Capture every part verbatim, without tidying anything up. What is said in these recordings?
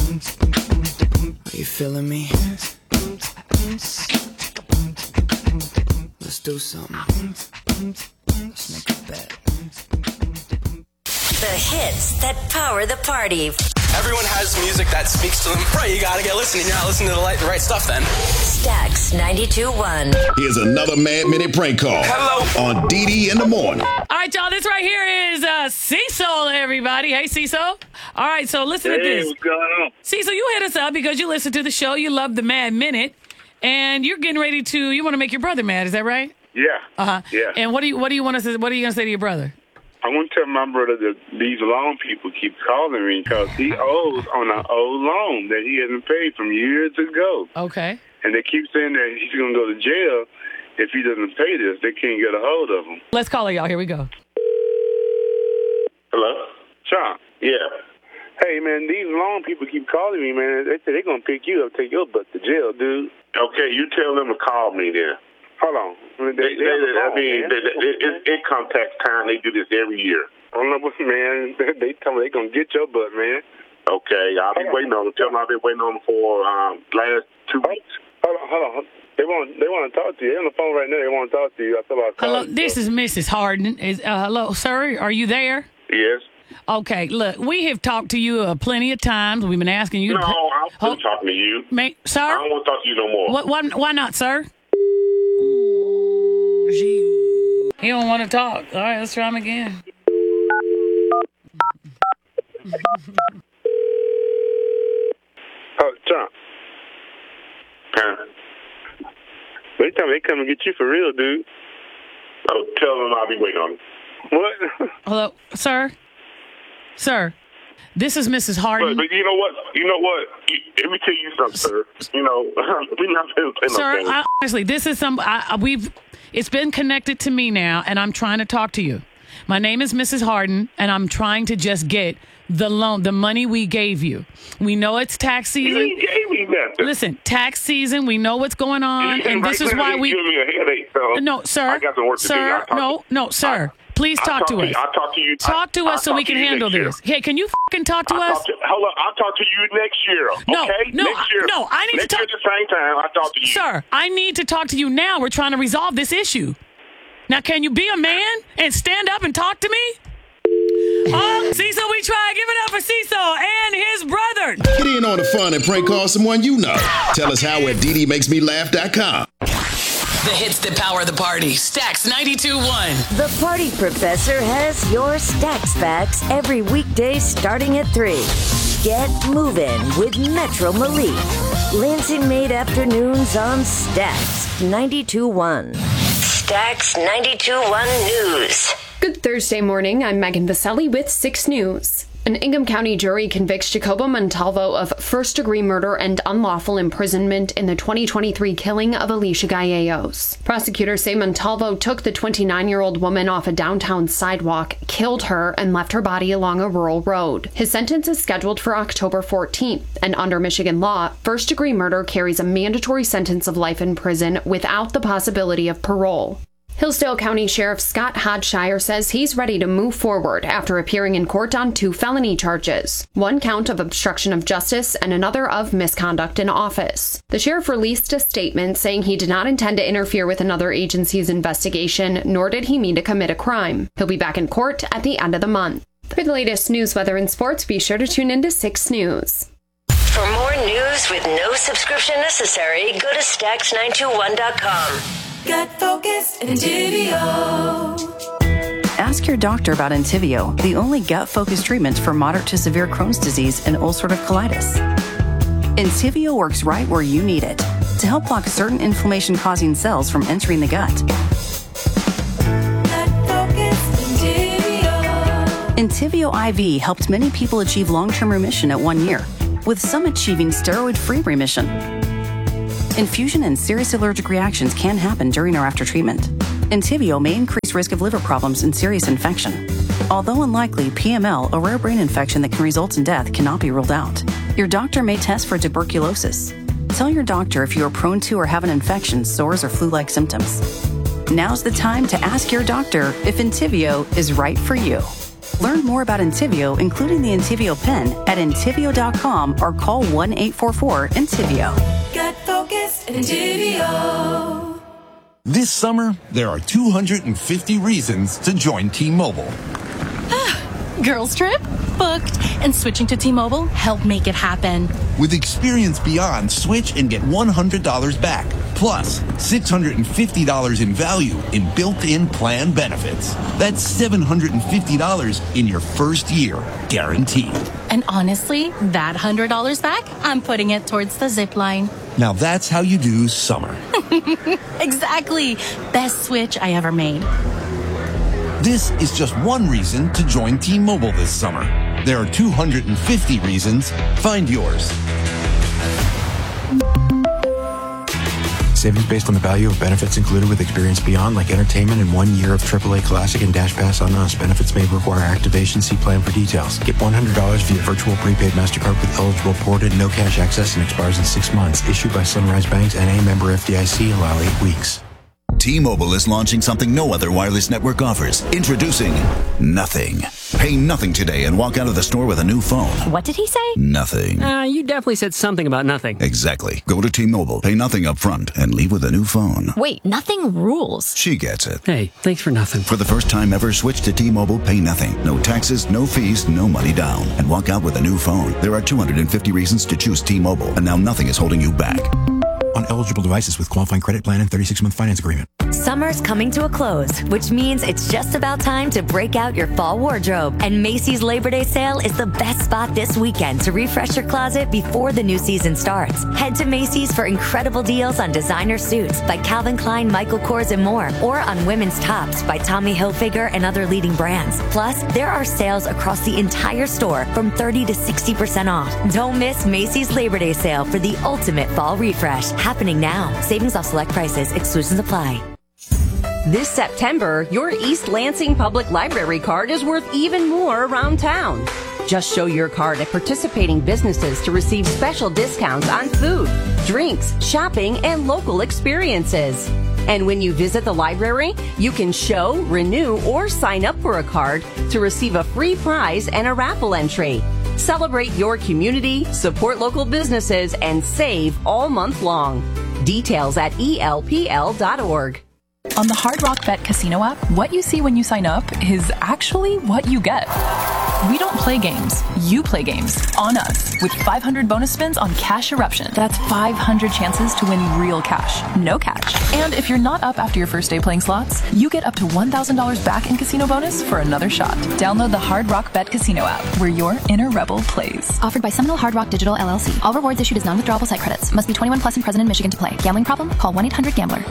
Are you feeling me? Let's do something. Let's make a bet. The hits that power the party. Everyone has music that speaks to them. Right, you gotta get listening. You're not listening to the right, the right stuff then. Stax ninety-two point one. Here's another Mad Minute prank call. Hello. On D D in the morning. All right, y'all, this right here is uh, Cecil, everybody. Hey, Cecil. All right, so listen Hey, to this. what's going on? Cecil, you hit us up because you listen to the show. You love the Mad Minute. And you're getting ready to, you want to make your brother mad. Is that right? Yeah. Uh-huh. Yeah. And what do you, what do you want to say, what are you going to say to your brother? I want to tell my brother that these loan people keep calling me because he owes on an old loan that he hasn't paid from years ago. Okay. And they keep saying that he's going to go to jail if he doesn't pay this. They can't get a hold of him. Let's call it, y'all. Here we go. Hello? Sean? Yeah. Hey, man, these loan people keep calling me, man. They say they're going to pick you up, take your butt to jail, dude. Okay, you tell them to call me then. Hold on. I mean, They, they, they, they I phone, mean, man. they, they, it's income tax time. They do this every year. I don't know what, man. They tell me they're going to get your butt, man. Okay, I'll be waiting on them. Tell them I've been waiting on them for um, last two weeks. Hold on, hold on. They want, they want to talk to you. They're on the phone right now. They want to talk to you. I thought I Hello, called you. this is Missus Harden. Is uh, hello, sir. Are you there? Yes. Okay, look, we have talked to you uh, plenty of times. We've been asking you No, to. I'm still Hold- talking to you. Ma- sir? I don't want to talk to you no more. What, why, why not, sir? He don't want to talk. All right, let's try him again. Oh, John. Huh? They tell me they come and get you for real, dude. Oh, tell them I'll be waiting on them. What? Hello, sir? Sir, this is Missus But, Harden. but you know what? You know what? You- Let me tell you something, sir. You know, we're not going to play no Sir, games. I, honestly, this is some. I, I- we've. It's been connected to me now, and I'm trying to talk to you. My name is Missus Harden, and I'm trying to just get the loan, the money we gave you. We know it's tax You season. ain't gave me nothing. Listen, tax season. We know what's going on, and Right this is now, why you we. give me a headache, so No, sir. I got some work to do. sir, I'll talk no, to- no, sir. Please I'll talk to you- us. I'll talk to you. Talk to I'll us so talk we to can you handle next year. this. Hey, can you fucking talk to I'll us? talk to, hold on, I'll talk to you next year. No, okay? no, next year. no, I need to next talk- year at the same time. I'll talk to you. Sir, I need to talk to you now. We're trying to resolve this issue. Now, can you be a man and stand up and talk to me? Oh, Cecil, we try. Give it up for Cecil and his brother. Get in on the fun and prank call someone you know. Tell us how at D D makes me laugh dot com. The hits that power the party. Stax ninety-two point one. The Party Professor has your Stax facts every weekday starting at three. Get moving with Metro Malik. Lansing Made Afternoons on Stax ninety-two point one. Stax ninety-two point one News. Good Thursday morning. I'm Megan Vaselli with six News. An Ingham County jury convicts Jacobo Montalvo of first-degree murder and unlawful imprisonment in the twenty twenty-three killing of Alicia Gallegos. Prosecutors say Montalvo took the twenty-nine-year-old woman off a downtown sidewalk, killed her, and left her body along a rural road. His sentence is scheduled for October fourteenth, and under Michigan law, first-degree murder carries a mandatory sentence of life in prison without the possibility of parole. Hillsdale County Sheriff Scott Hodshire says he's ready to move forward after appearing in court on two felony charges, one count of obstruction of justice and another of misconduct in office. The sheriff released a statement saying he did not intend to interfere with another agency's investigation, nor did he mean to commit a crime. He'll be back in court at the end of the month. For the latest news, weather, and sports, be sure to tune in to six News. For more news with no subscription necessary, go to Stax nine two one dot com. Get focused and Entivio. Ask your doctor about Entivio, the only gut-focused treatment for moderate to severe Crohn's disease and ulcerative colitis. Entivio works right where you need it to help block certain inflammation-causing cells from entering the gut. Get focused and Entivio. Entivio I V helped many people achieve long-term remission at one year, with some achieving steroid-free remission. Infusion and serious allergic reactions can happen during or after treatment. Entivio may increase risk of liver problems and serious infection. Although unlikely, P M L, a rare brain infection that can result in death, cannot be ruled out. Your doctor may test for tuberculosis. Tell your doctor if you are prone to or have an infection, sores, or flu-like symptoms. Now's the time to ask your doctor if Entivio is right for you. Learn more about Entyvio, including the Entyvio pen, at entyvio dot com or call one eight four four Entyvio. Get focused and Entyvio. This summer, there are two hundred fifty reasons to join T-Mobile. Girls trip? Booked. And switching to T-Mobile helped make it happen. With Experience Beyond, switch and get one hundred dollars back. Plus, six hundred fifty dollars in value in built-in plan benefits. That's seven hundred fifty dollars in your first year, guaranteed. And honestly, that one hundred dollars back, I'm putting it towards the zip line. Now that's how you do summer. Exactly. Best switch I ever made. This is just one reason to join T-Mobile this summer. There are two hundred fifty reasons. Find yours. Savings based on the value of benefits included with Experience Beyond, like entertainment and one year of triple A Classic and Dash Pass on us. Benefits may require activation. See plan for details. Get one hundred dollars via virtual prepaid MasterCard with eligible ported, no cash access, and expires in six months. Issued by Sunrise Banks, N A member F D I C. Allow eight weeks. T-Mobile is launching something no other wireless network offers. Introducing Nothing. Pay nothing today and walk out of the store with a new phone. What did he say? Nothing. Uh, you definitely said something about nothing. Exactly. Go to T-Mobile, pay nothing up front, and leave with a new phone. Wait, nothing rules. She gets it. Hey, thanks for nothing. For the first time ever, switch to T-Mobile, pay nothing. No taxes, no fees, no money down. And walk out with a new phone. There are two hundred fifty reasons to choose T-Mobile, and now nothing is holding you back. On eligible devices with qualifying credit plan and thirty-six month finance agreement. Summer's coming to a close, which means it's just about time to break out your fall wardrobe. And Macy's Labor Day sale is the best spot this weekend to refresh your closet before the new season starts. Head to Macy's for incredible deals on designer suits by Calvin Klein, Michael Kors, and more, or on women's tops by Tommy Hilfiger and other leading brands. Plus, there are sales across the entire store from thirty to sixty percent off. Don't miss Macy's Labor Day sale for the ultimate fall refresh. Happening now. Savings off select prices. Exclusions apply. This September, your East Lansing Public Library card is worth even more around town. Just show your card at participating businesses to receive special discounts on food, drinks, shopping, and local experiences. And when you visit the library, you can show, renew, or sign up for a card to receive a free prize and a raffle entry. Celebrate your community, support local businesses, and save all month long. Details at E L P L dot org. On the Hard Rock Bet Casino app, what you see when you sign up is actually what you get. We don't play games. You play games on us with five hundred bonus spins on Cash Eruption. That's five hundred chances to win real cash, no catch. And if you're not up after your first day playing slots, you get up to one thousand dollars back in casino bonus for another shot. Download the Hard Rock Bet Casino app, where your inner rebel plays. Offered by Seminole Hard Rock Digital L L C. All rewards issued as non-withdrawable site credits. Must be twenty-one plus and present in Michigan to play. Gambling problem? Call one eight hundred gambler.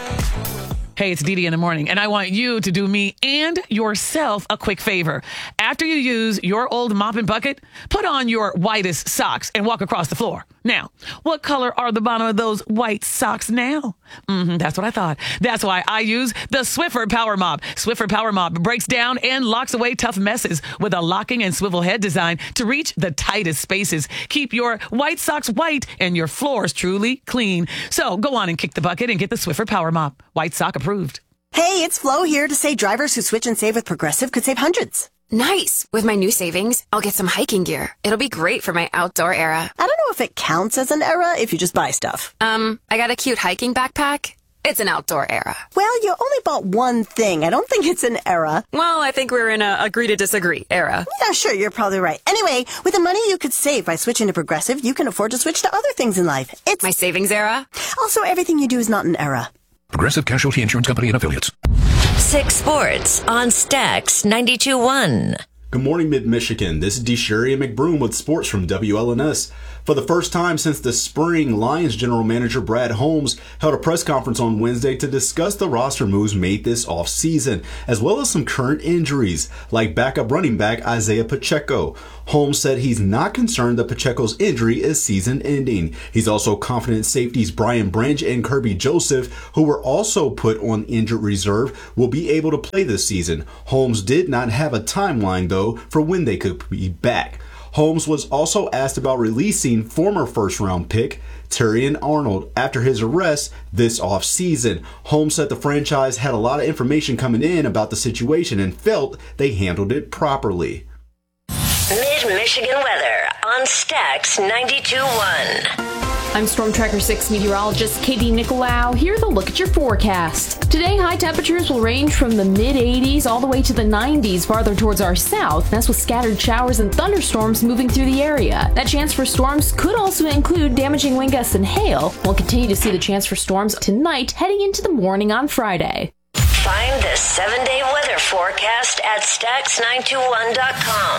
Hey, it's Dee Dee in the morning, and I want you to do me and yourself a quick favor. After you use your old mop and bucket, put on your whitest socks and walk across the floor. Now, what color are the bottom of those white socks now? Mm-hmm, that's what I thought. That's why I use the Swiffer Power Mop. Swiffer Power Mop breaks down and locks away tough messes with a locking and swivel head design to reach the tightest spaces. Keep your white socks white and your floors truly clean. So go on and kick the bucket and get the Swiffer Power Mop. White sock approved. Hey, it's Flo here to say drivers who switch and save with Progressive could save hundreds. Nice. With my new savings, I'll get some hiking gear. It'll be great for my outdoor era. I don't know if it counts as an era if you just buy stuff. Um, I got a cute hiking backpack. It's an outdoor era. Well, you only bought one thing. I don't think it's an era. Well, I think we're in a agree to disagree era. Yeah, sure, you're probably right. Anyway, with the money you could save by switching to Progressive, you can afford to switch to other things in life. It's my savings era. Also, everything you do is not an era. Progressive Casualty Insurance Company and Affiliates. Six Sports on Stax ninety-two point one. Good morning, Mid-Michigan. This is DeSherry McBroom with sports from W L N S. For the first time since the spring, Lions general manager Brad Holmes held a press conference on Wednesday to discuss the roster moves made this offseason, as well as some current injuries, like backup running back Isaiah Pacheco. Holmes said he's not concerned that Pacheco's injury is season-ending. He's also confident safeties Brian Branch and Kirby Joseph, who were also put on injured reserve, will be able to play this season. Holmes did not have a timeline, though, for when they could be back. Holmes was also asked about releasing former first-round pick Terrion Arnold after his arrest this offseason. Holmes said the franchise had a lot of information coming in about the situation and felt they handled it properly. Mid-Michigan weather on Stax ninety-two point one. I'm Storm Tracker six meteorologist Katie Nicolau. Here's a look at your forecast. Today, high temperatures will range from the mid eighties all the way to the nineties farther towards our south. That's with scattered showers and thunderstorms moving through the area. That chance for storms could also include damaging wind gusts and hail. We'll continue to see the chance for storms tonight heading into the morning on Friday. Find the seven-day weather forecast at Stax nine two one dot com.